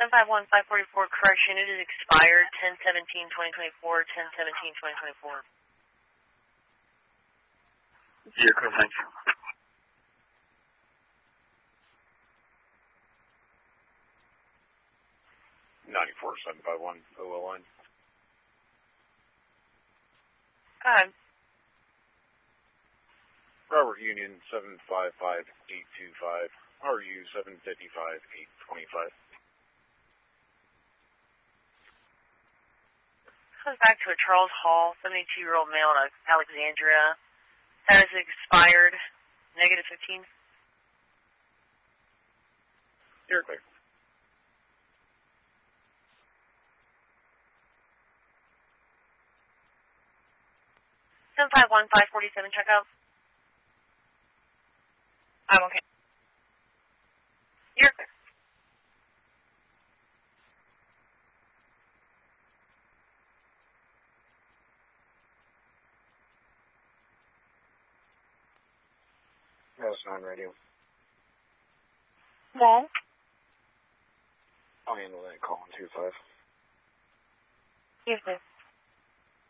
751-544, correction, it is expired 10/17/2024, 10/17/2024. Vehicle, thank you. 94-751 OL1. Go ahead. Robert Union 755-825, RU 755-825. Comes back to a Charles Hall, 72-year-old male in Alexandria. That is expired, -15. You're clear. 751-547, check out. I'm okay. You're clear. That's non-radio. Well, I'll handle that call in 25. you're clear.